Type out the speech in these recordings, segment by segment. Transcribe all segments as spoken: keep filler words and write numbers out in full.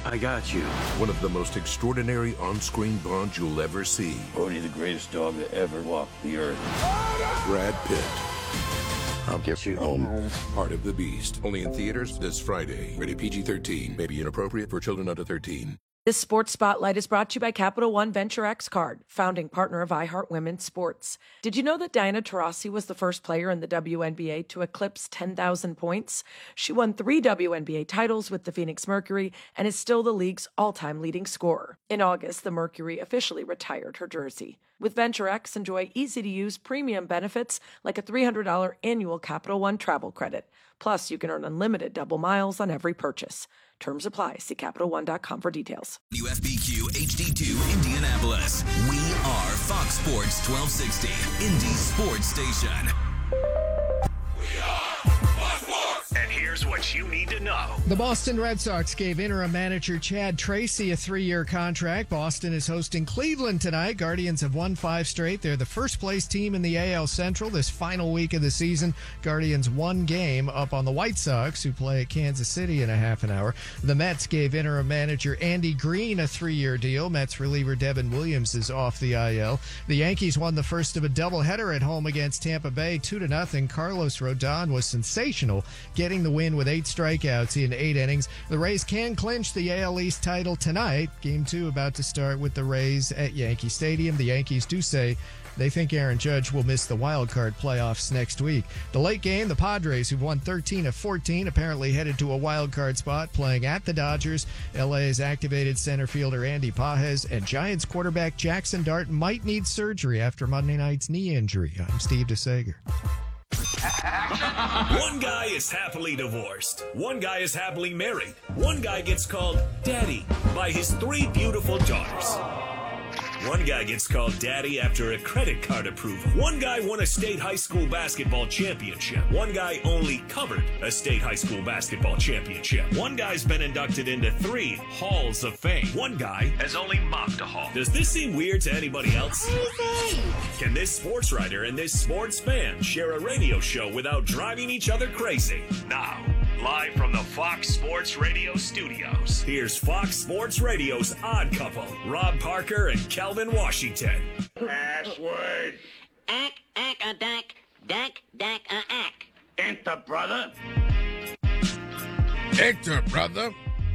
I got you. One of the most extraordinary on-screen Bonds you'll ever see. Only the greatest dog that ever walked the earth. Brad Pitt. I'll get you home. Heart of the Beast. Only in theaters this Friday. Rated P G thirteen. May be inappropriate for children under thirteen. This Sports Spotlight is brought to you by Capital One Venture X Card, founding partner of iHeart Women's Sports. Did you know that Diana Taurasi was the first player in the W N B A to eclipse ten thousand points? She won three W N B A titles with the Phoenix Mercury and is still the league's all-time leading scorer. In August, the Mercury officially retired her jersey. With Venture X, enjoy easy-to-use premium benefits like a three hundred dollars annual Capital One travel credit. Plus, you can earn unlimited double miles on every purchase. Terms apply. See Capital One dot com for details. U F B Q H D two Indianapolis. We are Fox Sports twelve sixty, Indy's sports station. We are Fox Sports. And here's what you need to know. The Boston Red Sox gave interim manager Chad Tracy a three-year contract. Boston is hosting Cleveland tonight. Guardians have won five straight. They're the first-place team in the A L Central this final week of the season. Guardians one game up on the White Sox, who play at Kansas City in a half an hour. The Mets gave interim manager Andy Green a three-year deal. Mets reliever Devin Williams is off the I L. The Yankees won the first of a doubleheader at home against Tampa Bay, two to nothing. Carlos Rodon was sensational, getting the win with eight strikeouts in eight innings. The Rays can clinch the A L East title tonight. Game two about to start with the Rays at Yankee Stadium. The Yankees do say they think Aaron Judge will miss the wild card playoffs next week. The late game, the Padres, who've won thirteen of fourteen, apparently headed to a wild card spot, playing at the Dodgers. L A's activated center fielder Andy Pages and Giants quarterback Jackson Dart might need surgery after Monday night's knee injury. I'm Steve DeSager. One guy is happily divorced. One guy is happily married. One guy gets called daddy by his three beautiful daughters. One guy gets called daddy after a credit card approval. One guy won a state high school basketball championship. One guy only covered a state high school basketball championship. One guy's been inducted into three halls of fame. One guy has only mopped a hall. Does this seem weird to anybody else? Can this sports writer and this sports fan share a radio show without driving each other crazy? Now, live from the Fox Sports Radio studios, here's Fox Sports Radio's Odd Couple, Rob Parker and Kelvin Washington. Password. Ack, ack, a dack, dack, dack, a ack. Enter, brother. Enter, brother.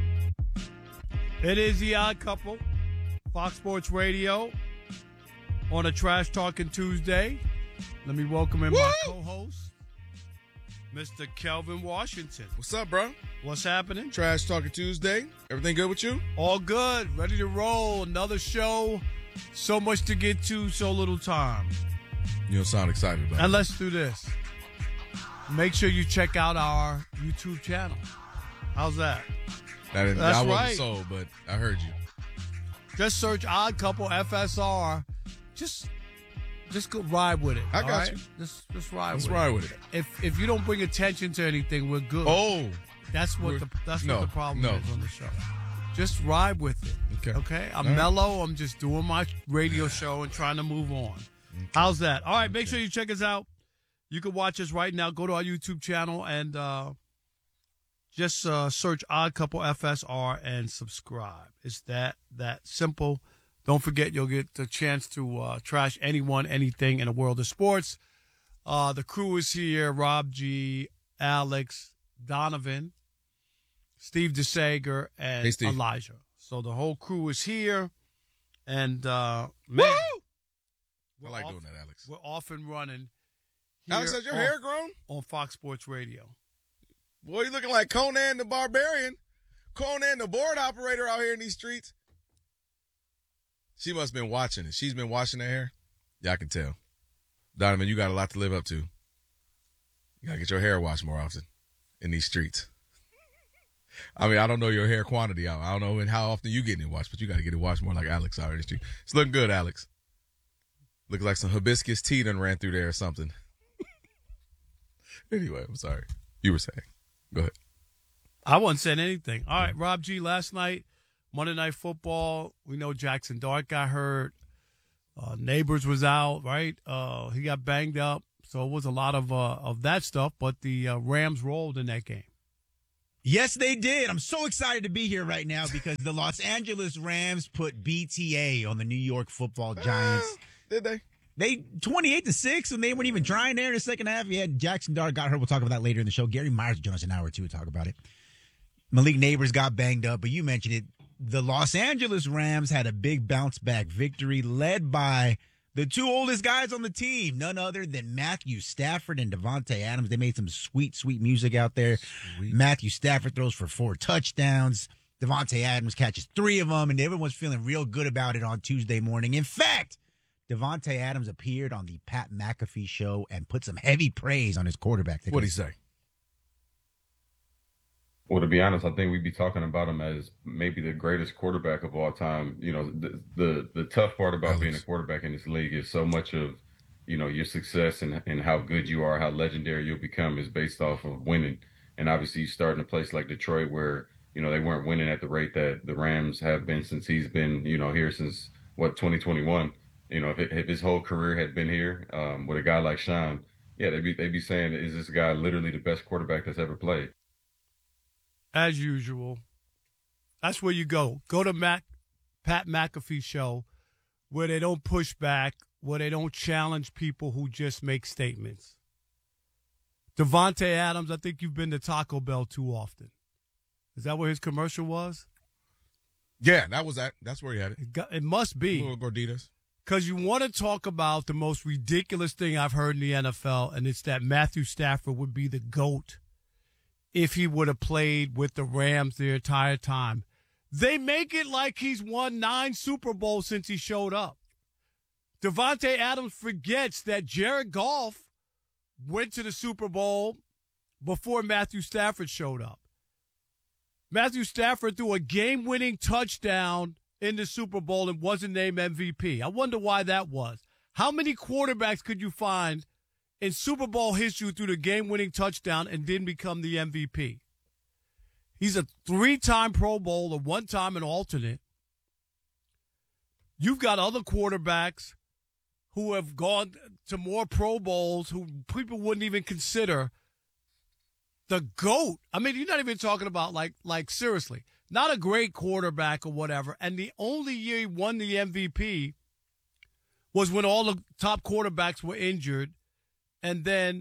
It is the Odd Couple, Fox Sports Radio, on a Trash Talking Tuesday. Let me welcome in Woo! my co-host, Mister Kelvin Washington. What's up, bro? What's happening? Trash Talking Tuesday. Everything good with you? All good. Ready to roll. Another show. So much to get to, so little time. You don't sound excited about it. And let's do this. Make sure you check out our YouTube channel. How's that? That didn't, That's I wasn't right. sold, but I heard you. Just search Odd Couple F S R. Just just go ride with it. I got right? you. Just just ride Let's with ride it. with it. If if you don't bring attention to anything, we're good. Oh. That's what We're, the that's no, what the problem no. is on the show. Just ride with it. Okay. Okay? I'm All right. mellow. I'm just doing my radio show and trying to move on. Okay. How's that? All right, make Okay. sure you check us out. You can watch us right now. Go to our YouTube channel and uh, just uh, search Odd Couple F S R and subscribe. It's that that simple. Don't forget, you'll get the chance to uh, trash anyone, anything in the world of sports. Uh, the crew is here. Rob G, Alex, Donovan, Steve DeSager, and Hey, Steve. Elijah. So the whole crew is here. And, uh, man. I like off, doing that, Alex. We're off and running. Here Alex, has your on, hair grown? On Fox Sports Radio. Boy, you looking like Conan the Barbarian. Conan the board operator out here in these streets. She must have been watching it. She's been washing her hair. Yeah, I can tell. Donovan, you got a lot to live up to. You got to get your hair washed more often in these streets. I mean, I don't know your hair quantity. I don't know how often you getting it washed, but you got to get it washed more like Alex out here in the street. It's looking good, Alex. Looks like some hibiscus tea done ran through there or something. Anyway, I'm sorry. You were saying. Go ahead. I wasn't saying anything. All right, Rob G, last night, Monday Night Football, we know Jackson Dart got hurt. Uh, Neighbors was out, right? Uh, he got banged up. So it was a lot of uh, of that stuff, but the uh, Rams rolled in that game. Yes, they did. I'm so excited to be here right now because the Los Angeles Rams put B T A on the New York Football Giants. Uh, did they? They twenty-eight to six, and they weren't even trying there in the second half. Yeah, Jackson Dart got hurt. We'll talk about that later in the show. Gary Myers joined us an hour or two to talk about it. Malik Neighbors got banged up, but you mentioned it. The Los Angeles Rams had a big bounce back victory led by the two oldest guys on the team, none other than Matthew Stafford and Davante Adams. They made some sweet, sweet music out there. Sweet. Matthew Stafford throws for four touchdowns. Davante Adams catches three of them, and everyone's feeling real good about it on Tuesday morning. In fact, Davante Adams appeared on the Pat McAfee show and put some heavy praise on his quarterback. What'd he say? Well, to be honest, I think we'd be talking about him as maybe the greatest quarterback of all time. You know, the the, the tough part about Alex. being a quarterback in this league is so much of, you know, your success and, and how good you are, how legendary you'll become is based off of winning. And obviously you start in a place like Detroit where, you know, they weren't winning at the rate that the Rams have been since he's been, you know, here since, what, twenty twenty-one. You know, if, it, if his whole career had been here um, with a guy like Sean, yeah, they'd be, they'd be saying, is this guy literally the best quarterback that's ever played? As usual, that's where you go. Go to Mac, Pat McAfee show where they don't push back, where they don't challenge people who just make statements. Davante Adams, I think you've been to Taco Bell too often. Is that where his commercial was? Yeah, that was that. That's where he had it. It, got, it must be. Little Gorditas. Because you want to talk about the most ridiculous thing I've heard in the N F L, and it's that Matthew Stafford would be the GOAT if he would have played with the Rams the entire time. They make it like he's won nine Super Bowls since he showed up. Davante Adams forgets that Jared Goff went to the Super Bowl before Matthew Stafford showed up. Matthew Stafford threw a game-winning touchdown in the Super Bowl and wasn't named M V P. I wonder why that was. How many quarterbacks could you find in Super Bowl history threw the game-winning touchdown and didn't become the M V P? He's a three-time Pro Bowler, one-time an alternate. You've got other quarterbacks who have gone to more Pro Bowls who people wouldn't even consider the GOAT. I mean, you're not even talking about, like, like seriously, not a great quarterback or whatever. And the only year he won the M V P was when all the top quarterbacks were injured. And then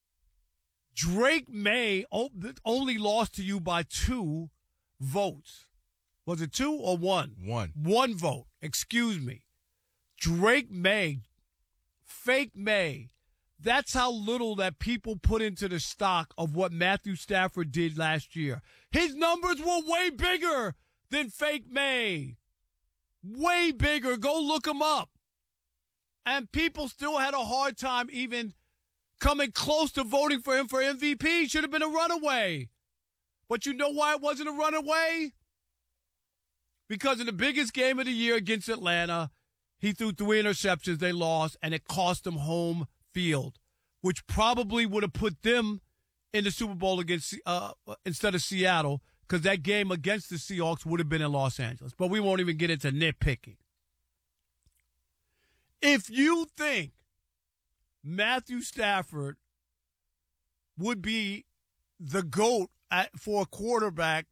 Drake May only lost to you by two votes. Was it two or one? One. One vote. Excuse me. Drake May, fake May. That's how little that people put into the stock of what Matthew Stafford did last year. His numbers were way bigger than fake May. Way bigger. Go look him up. And people still had a hard time even coming close to voting for him for M V P. Should have been a runaway. But you know why it wasn't a runaway? Because in the biggest game of the year against Atlanta, he threw three interceptions, they lost, and it cost them home field, which probably would have put them in the Super Bowl against uh, instead of Seattle, because that game against the Seahawks would have been in Los Angeles. But we won't even get into nitpicking. If you think Matthew Stafford would be the GOAT at, for a quarterback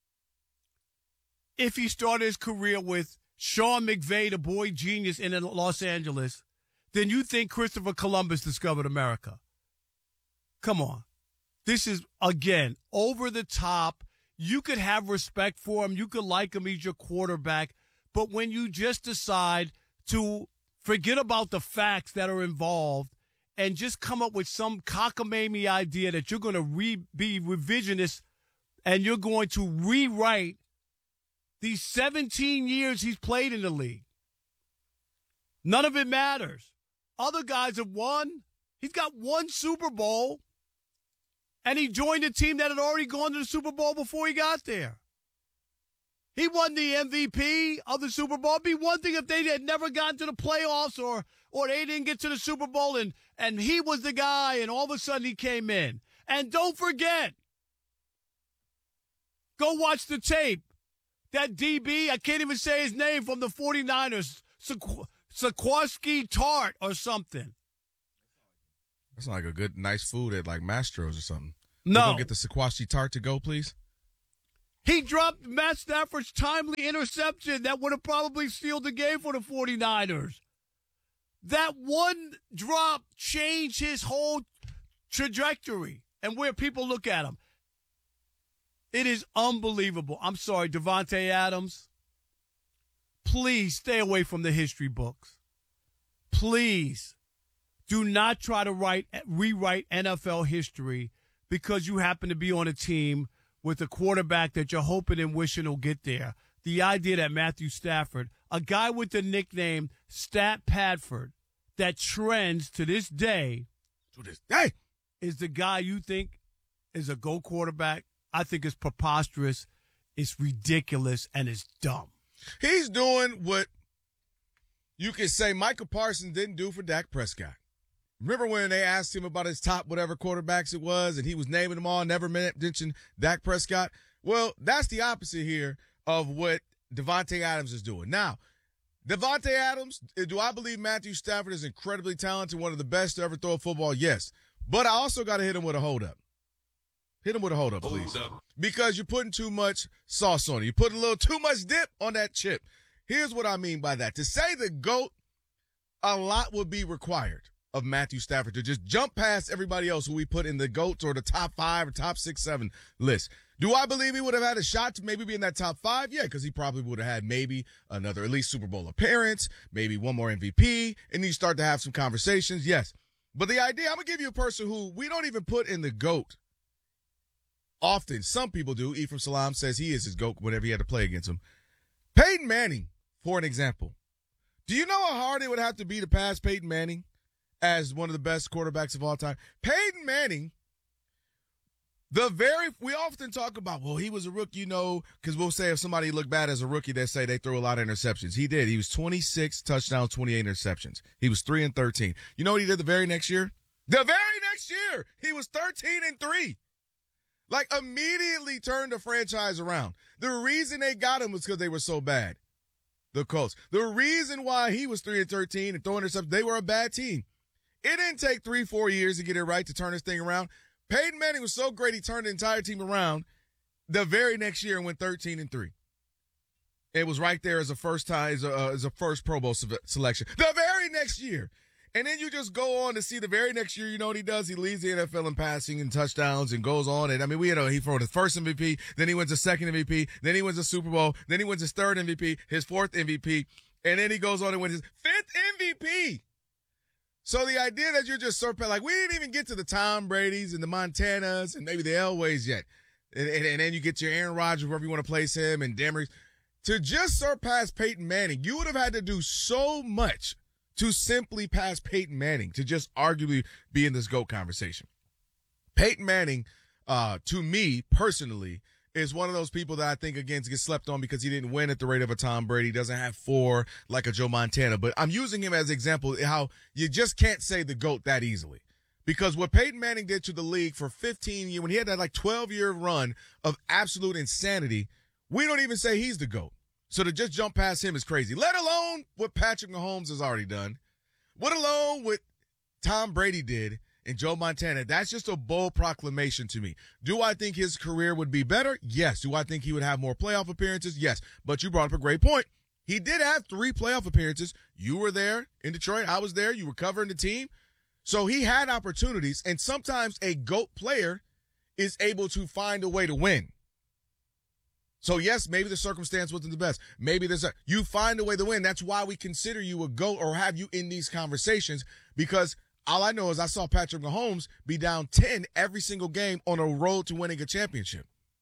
if he started his career with Sean McVay, the boy genius in Los Angeles, then you think Christopher Columbus discovered America. Come on. This is, again, over the top. You could have respect for him. You could like him. He's your quarterback. But when you just decide to forget about the facts that are involved and just come up with some cockamamie idea that you're going to re- be revisionist and you're going to rewrite these seventeen years he's played in the league. None of it matters. Other guys have won. He's got one Super Bowl, and he joined a team that had already gone to the Super Bowl before he got there. He won the M V P of the Super Bowl. It'd be one thing if they had never gotten to the playoffs or or they didn't get to the Super Bowl and, and he was the guy and all of a sudden he came in. And don't forget, go watch the tape. That D B, I can't even say his name, from the 49ers, Sikorsky Tart or something. That's like a good, nice food at like Mastro's or something. No. Go get the Sikorsky Tart to go, please. He dropped Matt Stafford's timely interception that would have probably sealed the game for the 49ers. That one drop changed his whole trajectory and where people look at him. It is unbelievable. I'm sorry, Davante Adams. Please stay away from the history books. Please do not try to write rewrite N F L history because you happen to be on a team with a quarterback that you're hoping and wishing will get there. The idea that Matthew Stafford, a guy with the nickname Stat Padford, that trends to this day, to this day, is the guy you think is a GOAT quarterback, I think is preposterous, it's ridiculous, and it's dumb. He's doing what you could say Michael Parsons didn't do for Dak Prescott. Remember when they asked him about his top whatever quarterbacks it was, and he was naming them all, never mentioned Dak Prescott? Well, that's the opposite here of what Davante Adams is doing. Now, Davante Adams, do I believe Matthew Stafford is incredibly talented, one of the best to ever throw a football? Yes. But I also got to hit him with a hold-up. Hit him with a hold-up, please. Hold up. Because you're putting too much sauce on it. You're putting a little too much dip on that chip. Here's what I mean by that. To say the GOAT, a lot would be required of Matthew Stafford to just jump past everybody else who we put in the GOATs or the top five or top six, seven list. Do I believe he would have had a shot to maybe be in that top five? Yeah, because he probably would have had maybe another at least Super Bowl appearance, maybe one more M V P, and you start to have some conversations. Yes. But the idea, I'm going to give you a person who we don't even put in the GOAT often. Some people do. Ephraim Salam says he is his GOAT whenever he had to play against him. Peyton Manning, for an example. Do you know how hard it would have to be to pass Peyton Manning as one of the best quarterbacks of all time? Peyton Manning, the very, we often talk about, well, he was a rookie, you know, because we'll say if somebody looked bad as a rookie, they say they threw a lot of interceptions. He did. He was twenty-six touchdowns, twenty-eight interceptions. He was three and thirteen. You know what he did the very next year? The very next year, he was thirteen and three. Like, immediately turned the franchise around. The reason they got him was because they were so bad. The Colts. The reason why he was three and thirteen and throwing interceptions, they were a bad team. It didn't take three, four years to get it right to turn this thing around. Peyton Manning was so great he turned the entire team around the very next year and went thirteen and three. It was right there as a first time, as a, uh, as a first Pro Bowl selection. The very next year. And then you just go on to see the very next year, you know what he does? He leads the N F L in passing and touchdowns and goes on. And I mean, we had a, he threw his first M V P, then he wins his second M V P, then he wins a Super Bowl, then he wins his third M V P, his fourth M V P, and then he goes on and wins his fifth M V P. So the idea that you're just surpassing, like we didn't even get to the Tom Brady's and the Montanas and maybe the Elways yet. And, and, and then you get to your Aaron Rodgers, wherever you want to place him, and Demers. To just surpass Peyton Manning, you would have had to do so much to simply pass Peyton Manning, to just arguably be in this GOAT conversation. Peyton Manning, uh, to me personally, is one of those people that I think, again, gets slept on because he didn't win at the rate of a Tom Brady, doesn't have four like a Joe Montana. But I'm using him as an example how you just can't say the GOAT that easily. Because what Peyton Manning did to the league for fifteen years, when he had that like twelve-year run of absolute insanity, we don't even say he's the GOAT. So to just jump past him is crazy, let alone what Patrick Mahomes has already done, let alone what Tom Brady did and Joe Montana. That's just a bold proclamation to me. Do I think his career would be better? Yes. Do I think he would have more playoff appearances? Yes. But you brought up a great point. He did have three playoff appearances. You were there in Detroit. I was there. You were covering the team. So he had opportunities, and sometimes a GOAT player is able to find a way to win. So, yes, maybe the circumstance wasn't the best. Maybe there's a, you find a way to win. That's why we consider you a GOAT or have you in these conversations, because all I know is I saw Patrick Mahomes be down ten every single game on a road to winning a championship.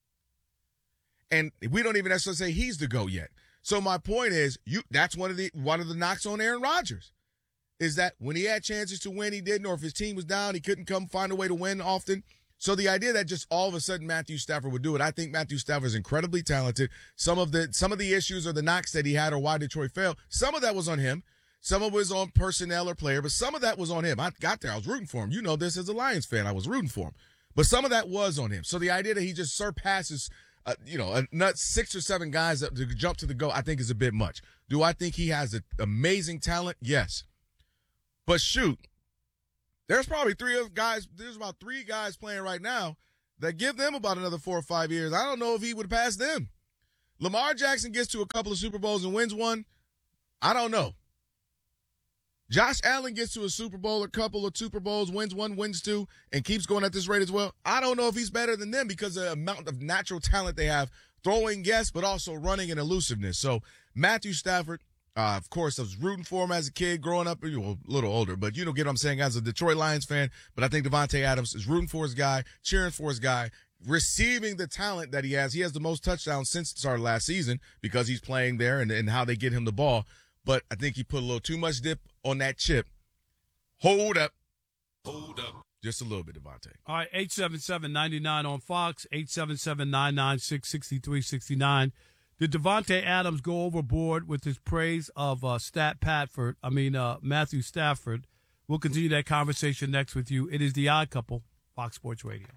And we don't even necessarily say he's the GOAT yet. So my point is, you that's one of the one of the knocks on Aaron Rodgers, is that when he had chances to win, he didn't, or if his team was down, he couldn't come find a way to win often. So the idea that just all of a sudden Matthew Stafford would do it, I think Matthew Stafford is incredibly talented. Some of the some of the issues or the knocks that he had or why Detroit failed, some of that was on him. Some of it was on personnel or player, but some of that was on him. I got there. I was rooting for him. You know this as a Lions fan. I was rooting for him. But some of that was on him. So the idea that he just surpasses, uh, you know, a nut six or seven guys that, to jump to the goal, I think is a bit much. Do I think he has an amazing talent? Yes. But shoot, there's probably three of guys. There's about three guys playing right now that give them about another four or five years. I don't know if he would pass them. Lamar Jackson gets to a couple of Super Bowls and wins one. I don't know. Josh Allen gets to a Super Bowl, a couple of Super Bowls, wins one, wins two, and keeps going at this rate as well. I don't know if he's better than them because of the amount of natural talent they have, throwing, yes, but also running and elusiveness. So Matthew Stafford, uh, of course, I was rooting for him as a kid growing up, well, a little older, but you don't get what I'm saying as a Detroit Lions fan. But I think Devontae Adams is rooting for his guy, cheering for his guy, receiving the talent that he has. He has the most touchdowns since the start of last season because he's playing there and, and how they get him the ball. But I think he put a little too much dip on that chip. Hold up. Hold up. Just a little bit, Devontae. All right, eight seven seven, nine nine on Fox, eight seven seven, nine nine six, six three six nine. Did Devontae Adams go overboard with his praise of uh, Stat Patford? I mean, uh, Matthew Stafford. We'll continue that conversation next with you. It is The Odd Couple, Fox Sports Radio.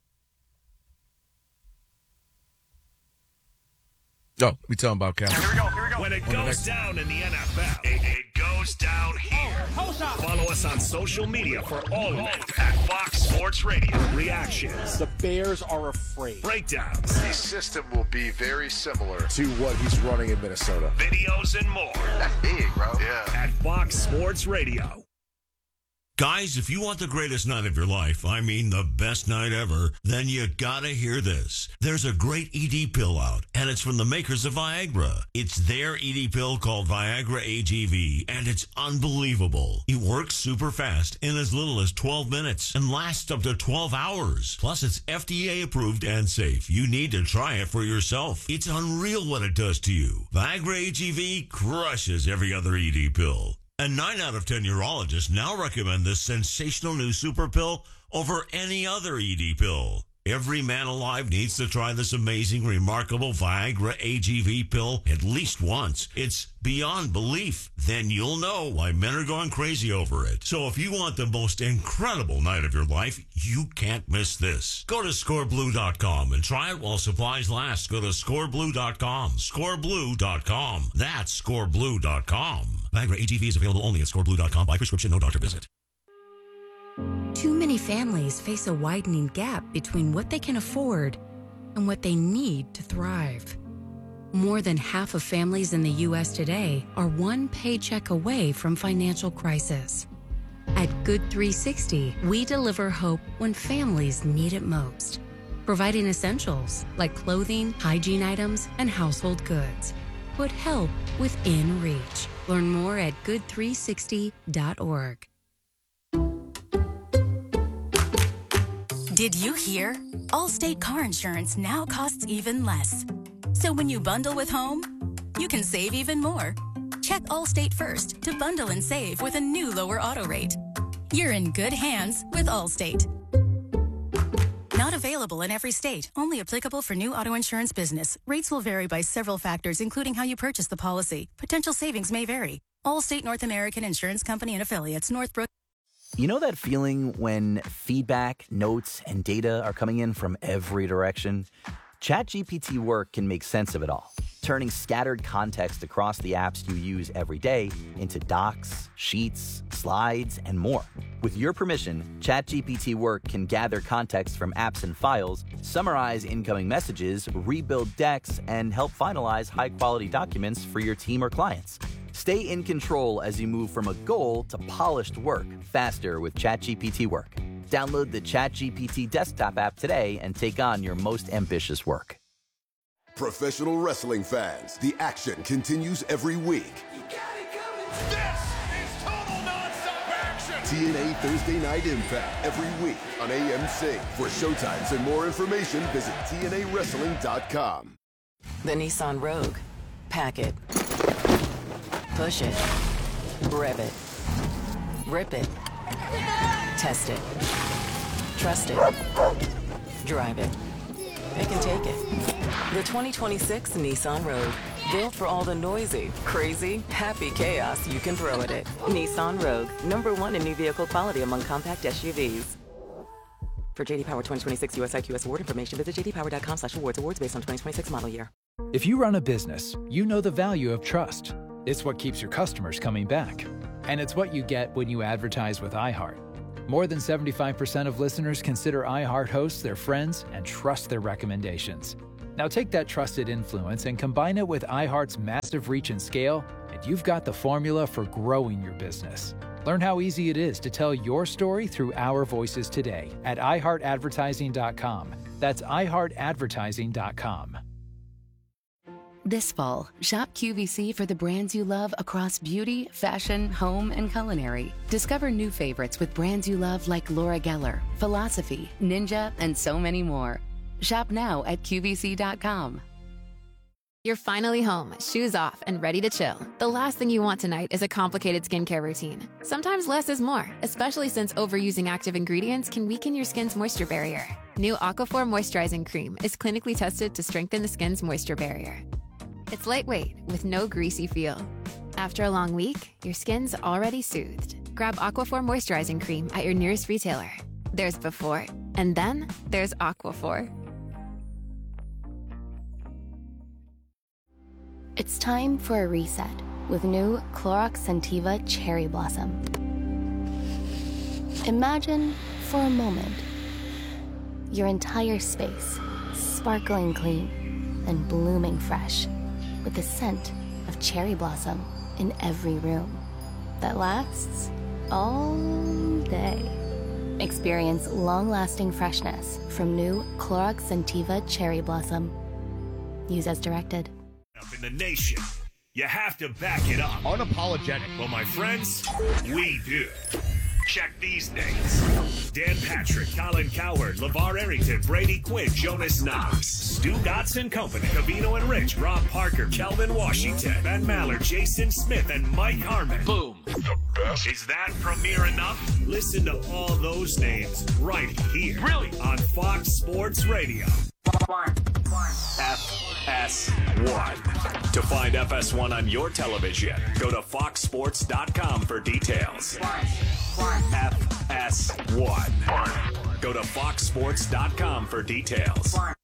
Oh, let me tell him about Cal. Here we go, here we go. When it on goes down in the N F L, it, it goes down here. Oh, follow us on social media for all of it at Fox Sports Radio. Reactions. The Bears are afraid. Breakdowns. His system will be very similar to what he's running in Minnesota. Videos and more. That's big, bro. Yeah. At Fox Sports Radio. Guys, if you want the greatest night of your life, I mean the best night ever, then you gotta hear this. There's a great E D pill out, and it's from the makers of Viagra. It's their E D pill called Viagra A G V, and it's unbelievable. It works super fast in as little as twelve minutes and lasts up to twelve hours. Plus, it's F D A approved and safe. You need to try it for yourself. It's unreal what it does to you. Viagra A G V crushes every other E D pill. And nine out of ten urologists now recommend this sensational new super pill over any other E D pill. Every man alive needs to try this amazing, remarkable Viagra A G V pill at least once. It's beyond belief. Then you'll know why men are going crazy over it. So if you want the most incredible night of your life, you can't miss this. Go to score blue dot com and try it while supplies last. Go to score blue dot com. score blue dot com. That's score blue dot com. Viagra A G V is available only at score blue dot com by prescription, no doctor visit. Too many families face a widening gap between what they can afford and what they need to thrive. More than half of families in the U S today are one paycheck away from financial crisis. At Good three sixty, we deliver hope when families need it most, providing essentials like clothing, hygiene items, and household goods. Put help within reach. Learn more at good three sixty dot org. Did you hear? Allstate car insurance now costs even less. So when you bundle with home, you can save even more. Check Allstate first to bundle and save with a new lower auto rate. You're in good hands with Allstate. Not available in every state. Only applicable for new auto insurance business. Rates will vary by several factors, including how you purchase the policy. Potential savings may vary. Allstate North American Insurance Company and affiliates, Northbrook. You know that feeling when feedback, notes, and data are coming in from every direction? ChatGPT Work can make sense of it all, turning scattered context across the apps you use every day into docs, sheets, slides, and more. With your permission, ChatGPT Work can gather context from apps and files, summarize incoming messages, rebuild decks, and help finalize high-quality documents for your team or clients. Stay in control as you move from a goal to polished work faster with ChatGPT Work. Download the ChatGPT desktop app today and take on your most ambitious work. Professional wrestling fans, the action continues every week. This is total nonstop action. T N A Thursday Night Impact every week on A M C. For showtimes and more information, visit T N A wrestling dot com. The Nissan Rogue. Pack it. Push it. Rev it. Rip it. Test it. Trust it. Drive it. Pick and take it. The twenty twenty-six Nissan Rogue. Built for all the noisy, crazy, happy chaos you can throw at it. Nissan Rogue. Number one in new vehicle quality among compact S U Vs. For J D Power twenty twenty-six U S I Q S award information, visit j d power dot com slash awards. Awards based on twenty twenty-six model year. If you run a business, you know the value of trust. It's what keeps your customers coming back. And it's what you get when you advertise with iHeart. More than seventy-five percent of listeners consider iHeart hosts their friends and trust their recommendations. Now take that trusted influence and combine it with iHeart's massive reach and scale, and you've got the formula for growing your business. Learn how easy it is to tell your story through our voices today at i heart advertising dot com. That's i heart advertising dot com. This fall, shop Q V C for the brands you love across beauty, fashion, home, and culinary. Discover new favorites with brands you love like Laura Geller, Philosophy, Ninja, and so many more. Shop now at Q V C dot com. You're finally home, shoes off, and ready to chill. The last thing you want tonight is a complicated skincare routine. Sometimes less is more, especially since overusing active ingredients can weaken your skin's moisture barrier. New Aquaphor Moisturizing Cream is clinically tested to strengthen the skin's moisture barrier. It's lightweight, with no greasy feel. After a long week, your skin's already soothed. Grab Aquaphor Moisturizing Cream at your nearest retailer. There's before, and then there's Aquaphor. It's time for a reset with new Clorox Scentiva Cherry Blossom. Imagine, for a moment, your entire space sparkling clean and blooming fresh with the scent of cherry blossom in every room that lasts all day. Experience long-lasting freshness from new Clorox Scentiva Cherry Blossom. Use as directed. Up in the nation, you have to back it up. Unapologetic. Well, my friends, we do. Check these names: Dan Patrick, Colin Cowherd, LeVar Arrington, Brady Quinn, Jonas Knox, Stu Gotts and Company, Cavino and Rich, Rob Parker, Kelvin Washington, Ben Maller, Jason Smith, and Mike Harmon. Boom. The best. Is that premiere enough? Listen to all those names right here. Really? On Fox Sports Radio. One. F S one. To find F S one on your television, go to fox sports dot com for details. F S one. Go to fox sports dot com for details.